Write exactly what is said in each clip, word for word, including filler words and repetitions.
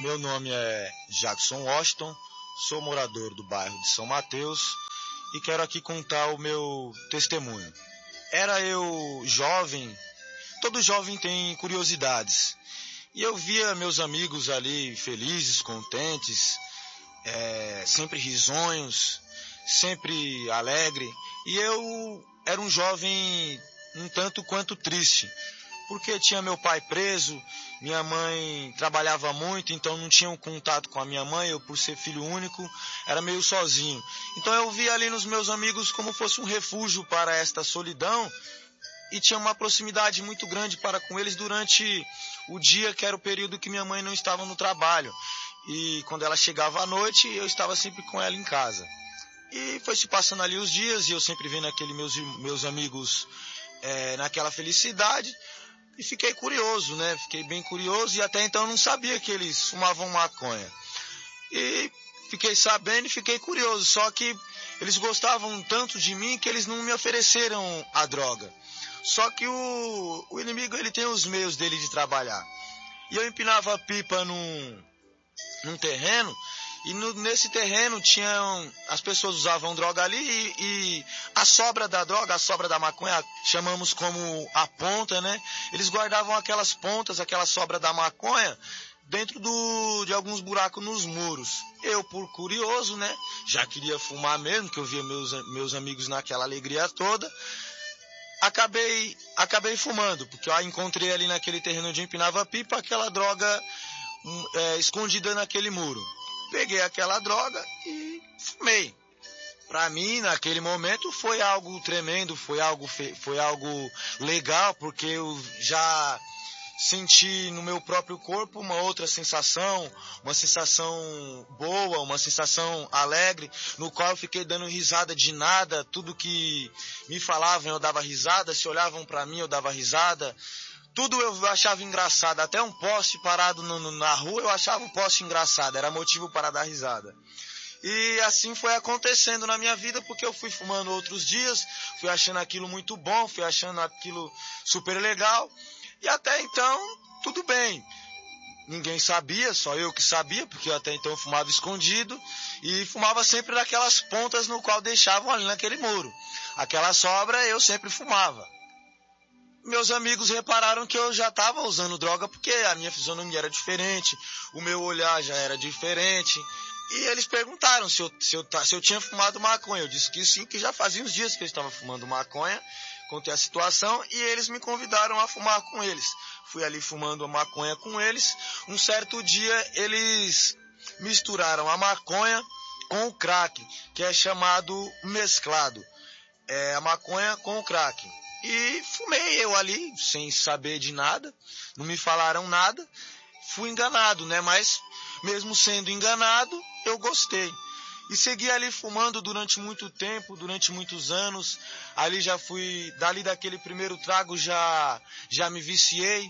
Meu nome é Jackson Washington, sou morador do bairro de São Mateus e quero aqui contar o meu testemunho. Era eu jovem, todo jovem tem curiosidades, e eu via meus amigos ali felizes, contentes, é, sempre risonhos, sempre alegre, e eu era um jovem um tanto quanto triste, porque tinha meu pai preso, minha mãe trabalhava muito, então não tinha um contato com a minha mãe, eu por ser filho único, era meio sozinho. Então eu via ali nos meus amigos como fosse um refúgio para esta solidão, e tinha uma proximidade muito grande para com eles durante o dia, que era o período que minha mãe não estava no trabalho. E quando ela chegava à noite, eu estava sempre com ela em casa. E foi se passando ali os dias, e eu sempre vendo aqueles meus, meus amigos é, naquela felicidade. E fiquei curioso, né? Fiquei bem curioso, e até então eu não sabia que eles fumavam maconha. E fiquei sabendo e fiquei curioso, só que eles gostavam tanto de mim que eles não me ofereceram a droga. Só que o, o inimigo, ele tem os meios dele de trabalhar. E eu empinava pipa num, num terreno, e no, nesse terreno tinham, as pessoas usavam droga ali, e, e a sobra da droga, a sobra da maconha, chamamos como a ponta, né? Eles guardavam aquelas pontas, aquela sobra da maconha, dentro do, de alguns buracos nos muros. Eu, por curioso, né? Já queria fumar mesmo, que eu via meus, meus amigos naquela alegria toda. Acabei, acabei fumando, porque eu encontrei ali naquele terreno onde eu empinava pipa aquela droga é, escondida naquele muro. Peguei aquela droga e fumei. Para mim, naquele momento, foi algo tremendo, foi algo, foi algo legal, porque eu já senti no meu próprio corpo uma outra sensação, uma sensação boa, uma sensação alegre, no qual eu fiquei dando risada de nada, tudo que me falavam eu dava risada, se olhavam para mim eu dava risada. Tudo eu achava engraçado, até um poste parado no, no, na rua eu achava o poste engraçado, era motivo para dar risada. E assim foi acontecendo na minha vida, porque eu fui fumando outros dias, fui achando aquilo muito bom, fui achando aquilo super legal, e até então tudo bem. Ninguém sabia, só eu que sabia, porque eu até então fumava escondido, e fumava sempre daquelas pontas no qual deixavam ali naquele muro. Aquela sobra eu sempre fumava. Meus amigos repararam que eu já estava usando droga, porque a minha fisionomia era diferente, o meu olhar já era diferente. E eles perguntaram se eu, se eu, se eu tinha fumado maconha. Eu disse que sim, que já fazia uns dias que eu estava fumando maconha. Contei a situação e eles me convidaram a fumar com eles. Fui ali fumando a maconha com eles. Um certo dia eles misturaram a maconha com o crack, que é chamado mesclado. É a maconha com o crack. E fumei eu ali, sem saber de nada, não me falaram nada, fui enganado, né? Mas, mesmo sendo enganado, eu gostei. E segui ali fumando durante muito tempo, durante muitos anos, ali já fui, dali daquele primeiro trago já, já me viciei,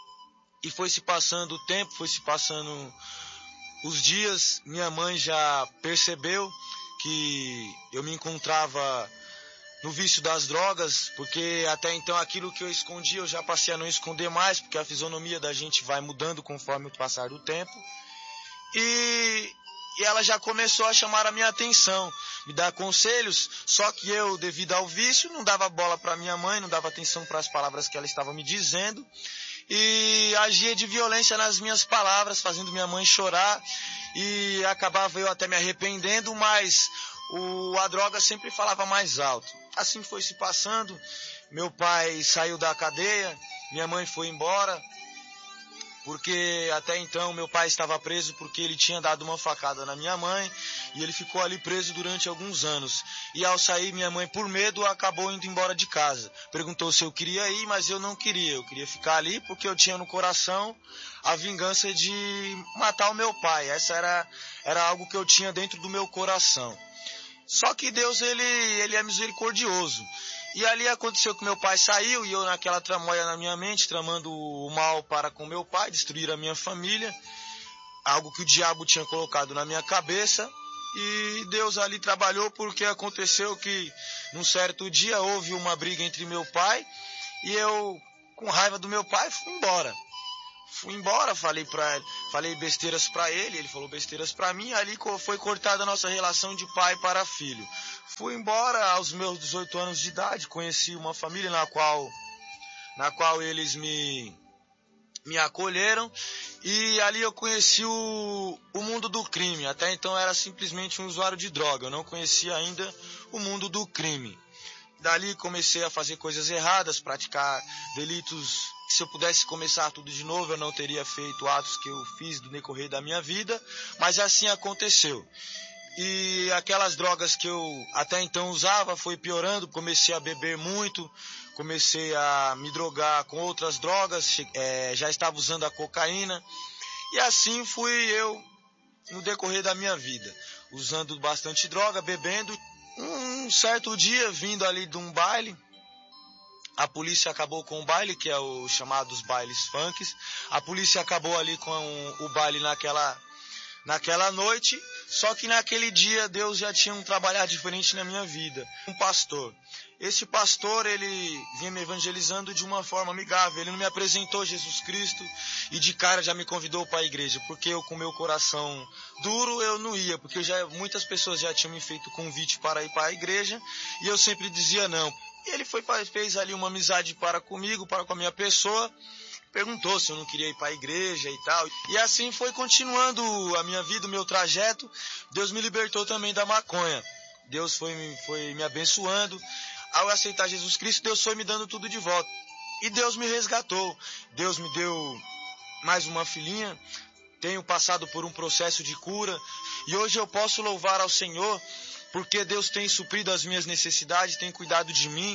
e foi se passando o tempo, foi se passando os dias, minha mãe já percebeu que eu me encontrava no vício das drogas, porque até então aquilo que eu escondia eu já passei a não esconder mais, porque a fisionomia da gente vai mudando conforme o passar do tempo. E, e ela já começou a chamar a minha atenção, me dar conselhos, só que eu, devido ao vício, não dava bola para minha mãe, não dava atenção para as palavras que ela estava me dizendo, e agia de violência nas minhas palavras, fazendo minha mãe chorar, e acabava eu até me arrependendo, mas o, a droga sempre falava mais alto. Assim foi se passando, meu pai saiu da cadeia, minha mãe foi embora, porque até então meu pai estava preso porque ele tinha dado uma facada na minha mãe, e ele ficou ali preso durante alguns anos. E ao sair, minha mãe, por medo, acabou indo embora de casa. Perguntou se eu queria ir, mas eu não queria, eu queria ficar ali porque eu tinha no coração a vingança de matar o meu pai. Essa era, era algo que eu tinha dentro do meu coração. Só que Deus, ele, ele é misericordioso. E ali aconteceu que meu pai saiu, e eu naquela tramóia na minha mente, tramando o mal para com meu pai, destruir a minha família, algo que o diabo tinha colocado na minha cabeça. E Deus ali trabalhou, porque aconteceu que num certo dia houve uma briga entre meu pai, e eu, com raiva do meu pai, fui embora. fui embora, falei para ele, falei besteiras para ele, ele falou besteiras para mim, ali foi cortada a nossa relação de pai para filho. Fui embora aos meus dezoito anos de idade, conheci uma família na qual, na qual eles me, me acolheram, e ali eu conheci o, o mundo do crime. Até então eu era simplesmente um usuário de droga, eu não conhecia ainda o mundo do crime. Dali comecei a fazer coisas erradas, praticar delitos. Se eu pudesse começar tudo de novo, eu não teria feito atos que eu fiz no decorrer da minha vida, mas assim aconteceu. E aquelas drogas que eu até então usava foi piorando, comecei a beber muito, comecei a me drogar com outras drogas, é, já estava usando a cocaína, e assim fui eu no decorrer da minha vida, usando bastante droga, bebendo. Um certo dia, vindo ali de um baile, a polícia acabou com o baile, que é o chamado dos bailes funks. A polícia acabou ali com o baile naquela, naquela noite, só que naquele dia Deus já tinha um trabalhar diferente na minha vida. Um pastor. Esse pastor, ele vinha me evangelizando de uma forma amigável. Ele não me apresentou Jesus Cristo e de cara já me convidou para a igreja, porque eu, com meu coração duro, eu não ia, porque eu já, muitas pessoas já tinham me feito convite para ir para a igreja e eu sempre dizia não. E ele foi, fez ali uma amizade para comigo, para com a minha pessoa, perguntou se eu não queria ir para a igreja e tal. E assim foi continuando a minha vida, o meu trajeto. Deus me libertou também da maconha. Deus foi, foi me abençoando. Ao aceitar Jesus Cristo, Deus foi me dando tudo de volta. E Deus me resgatou. Deus me deu mais uma filhinha. Tenho passado por um processo de cura. E hoje eu posso louvar ao Senhor, porque Deus tem suprido as minhas necessidades, tem cuidado de mim.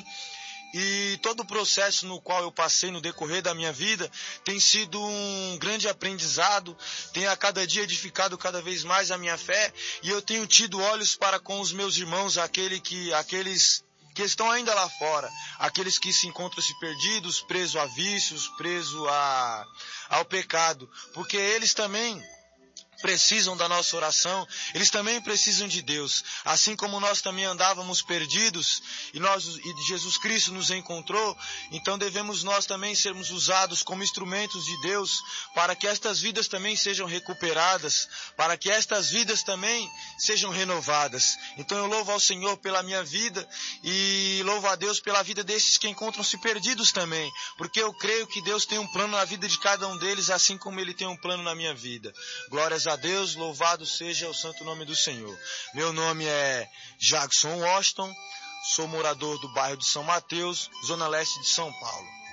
E todo o processo no qual eu passei no decorrer da minha vida tem sido um grande aprendizado, tem a cada dia edificado cada vez mais a minha fé, e eu tenho tido olhos para com os meus irmãos, aquele que, aqueles que estão ainda lá fora, aqueles que se encontram-se perdidos, presos a vícios, presos a, ao pecado, porque eles também precisam da nossa oração, eles também precisam de Deus, assim como nós também andávamos perdidos e, nós, e Jesus Cristo nos encontrou. Então devemos nós também sermos usados como instrumentos de Deus, para que estas vidas também sejam recuperadas, para que estas vidas também sejam renovadas. Então eu louvo ao Senhor pela minha vida e louvo a Deus pela vida desses que encontram-se perdidos também, porque eu creio que Deus tem um plano na vida de cada um deles, assim como Ele tem um plano na minha vida. Glórias a Deus, louvado seja o santo nome do Senhor. Meu nome é Jackson Washington, sou morador do bairro de São Mateus, zona leste de São Paulo.